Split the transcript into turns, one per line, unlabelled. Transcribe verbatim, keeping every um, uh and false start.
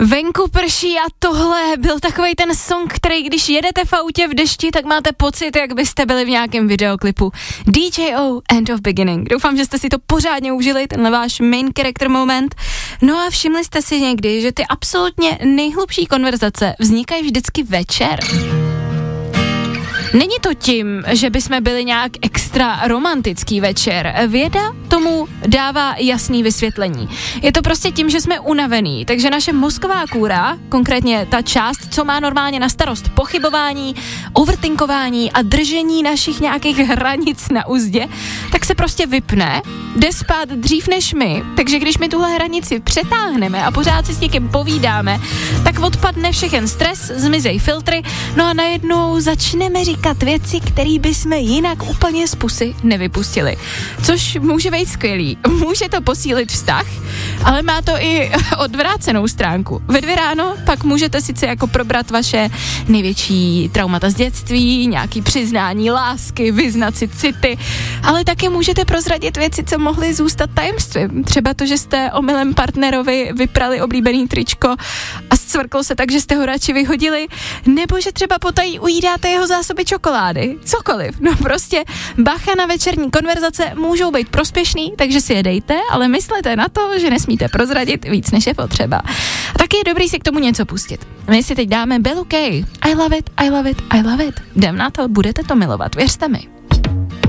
Venku prší a tohle byl takovej ten song, který když jedete v autě v dešti, tak máte pocit, jak byste byli v nějakém videoklipu. D J O, End of Beginning. Doufám, že jste si to pořádně užili, tenhle váš main character moment. No a všimli jste si někdy, že ty absolutně nejhlubší konverzace vznikají vždycky večer. Není to tím, že bychom byli nějak extra romantický večer. Věda tomu dává jasný vysvětlení. Je to prostě tím, že jsme unavený, takže naše mozková kůra, konkrétně ta část, co má normálně na starost pochybování, overthinkování a držení našich nějakých hranic na uzdě, tak se prostě vypne, jde spát dřív než my, takže když my tuhle hranici přetáhneme a pořád si s někým povídáme, tak odpadne všechen stres, zmizej filtry, no a najednou začneme říkat věci, které bychom jinak úplně z pusy nevypustili. Což může být skvělý. Může to posílit vztah, ale má to i odvrácenou stránku. Ve dvě ráno pak můžete sice jako probrat vaše největší traumata z dětství, nějaký přiznání lásky, vyznat si city, ale taky můžete prozradit věci, co mohly zůstat tajemstvím. Třeba to, že jste omylem partnerovi vyprali oblíbený tričko a scvrklo se tak, že jste ho radši vyhodili, nebo že třeba potají ujídáte jeho zásoby čokolády. Cokoliv. No prostě bacha na večerní konverzace můžou být prospěšný, takže si je dejte, ale myslete na to, že nesmíte prozradit víc, než je potřeba. A taky je dobrý si k tomu něco pustit. My si teď dáme Belu K. I love it, I love it, I love it. Jdem na to, budete to milovat, věřte mi.